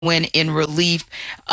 win in relief.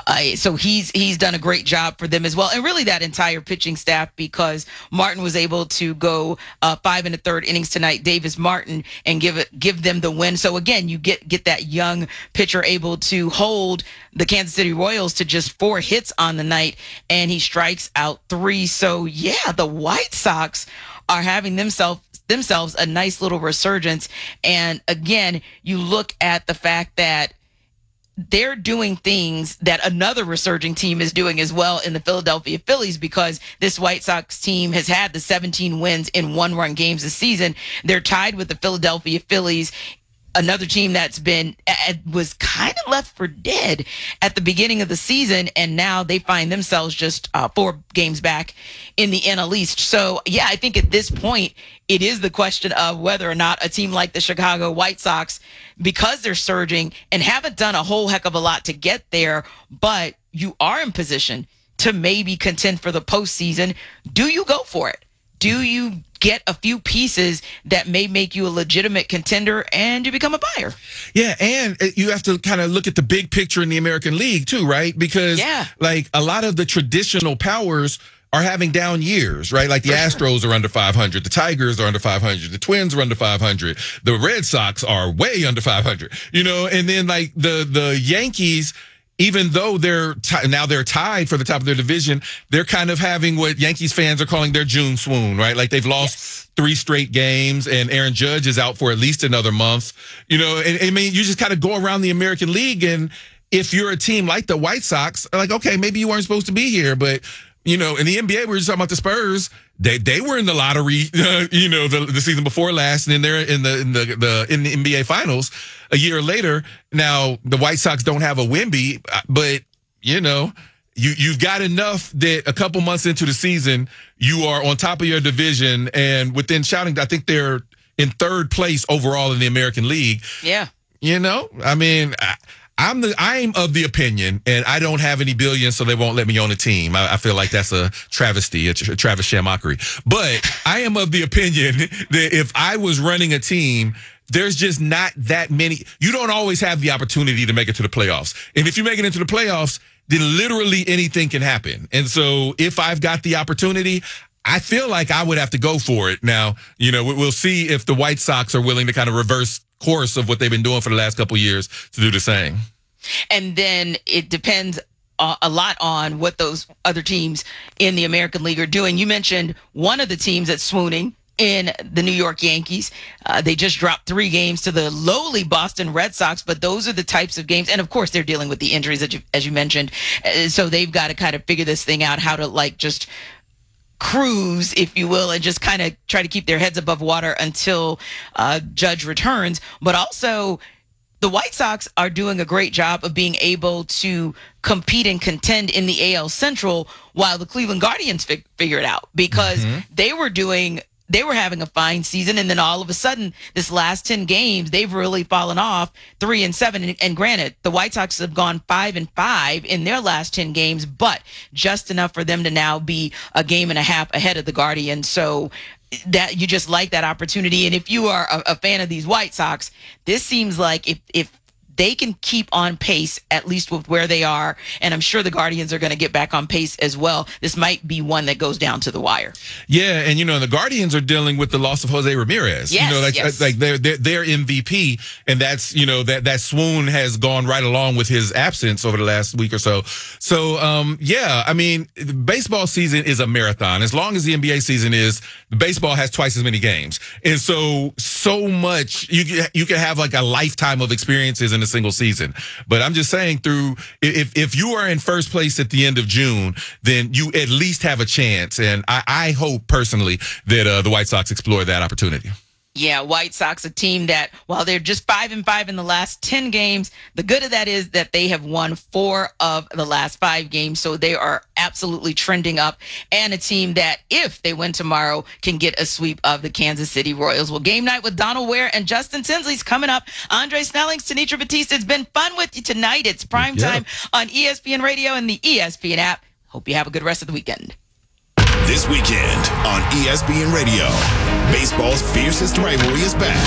So he's done a great job for them as well. And really that entire pitching staff, because Martin was able to go 5 1/3 innings tonight, Davis Martin, and give them the win. So again, you get that young pitcher able to hold the Kansas City Royals to just 4 hits on the night, and he strikes out 3. So yeah, the White Sox are having themselves a nice little resurgence. And again, you look at the fact that they're doing things that another resurging team is doing as well in the Philadelphia Phillies, because this White Sox team has had the 17 wins in 1-run games this season. They're tied with the Philadelphia Phillies, another team that's was kind of left for dead at the beginning of the season, and now they find themselves just 4 games back in the NL East. So yeah, I think at this point it is the question of whether or not a team like the Chicago White Sox, because they're surging and haven't done a whole heck of a lot to get there, but you are in position to maybe contend for the postseason. Do you go for it? Do you get a few pieces that may make you a legitimate contender and you become a buyer? Yeah, and you have to kind of look at the big picture in the American League too, right? Because like a lot of the traditional powers are having down years, right? Like the Astros are under 500, the Tigers are under 500, the Twins are under 500, the Red Sox are way under 500, and then like the Yankees, even though they're tied for the top of their division, they're kind of having what Yankees fans are calling their June swoon, right? Like they've lost 3 straight games, and Aaron Judge is out for at least another month. And I mean, you just kind of go around the American League, and if you're a team like the White Sox, like, okay, maybe you weren't supposed to be here, but in the NBA, we were just talking about the Spurs. They were in the lottery, the season before last, and then they're in the NBA Finals a year later. Now the White Sox don't have a Wemby, but you've got enough that a couple months into the season, you are on top of your division and within shouting. I think they're in 3rd place overall in the American League. Yeah, I mean. I'm of the opinion, and I don't have any billions, so they won't let me on a team. I feel like that's a travesty, a Travis Shamockery. But I am of the opinion that if I was running a team, there's just not that many. You don't always have the opportunity to make it to the playoffs. And if you make it into the playoffs, then literally anything can happen. And so if I've got the opportunity, I feel like I would have to go for it. Now, we'll see if the White Sox are willing to kind of reverse course of what they've been doing for the last couple of years to do the same. And then it depends a lot on what those other teams in the American League are doing. You mentioned one of the teams that's swooning in the New York Yankees. They just dropped 3 games to the lowly Boston Red Sox, but those are the types of games. And of course, they're dealing with the injuries as you mentioned. So they've got to kind of figure this thing out, how to just cruise, if you will, and just kind of try to keep their heads above water until Judge returns. But also, the White Sox are doing a great job of being able to compete and contend in the AL Central while the Cleveland Guardians figure it out, because they were having a fine season, and then all of a sudden, this last 10 games, they've really fallen off 3-7. And granted, the White Sox have gone 5-5 in their last 10 games, but just enough for them to now be a game and a half ahead of the Guardians. So that you just like that opportunity. And if you are a fan of these White Sox, this seems like if they can keep on pace, at least with where they are, and I'm sure the Guardians are going to get back on pace as well, this might be one that goes down to the wire. Yeah, and the Guardians are dealing with the loss of Jose Ramirez. Yes, like their MVP, and that's that swoon has gone right along with his absence over the last week or so. So yeah, I mean, baseball season is a marathon. As long as the NBA season is, baseball has twice as many games, and so much you can have like a lifetime of experiences in a single season. But I'm just saying, if you are in first place at the end of June, then you at least have a chance. And I hope personally that the White Sox explore that opportunity. Yeah, White Sox, a team that, while they're just 5-5 in the last 10 games, the good of that is that they have won 4 of the last 5 games. So they are absolutely trending up, and a team that, if they win tomorrow, can get a sweep of the Kansas City Royals. Well, Game Night with Donald Ware and Justin Tinsley's coming up. Andre Snellings, Tanitra Batista, it's been fun with you tonight. It's primetime on ESPN Radio and the ESPN app. Hope you have a good rest of the weekend. This weekend on ESPN Radio, baseball's fiercest rivalry is back.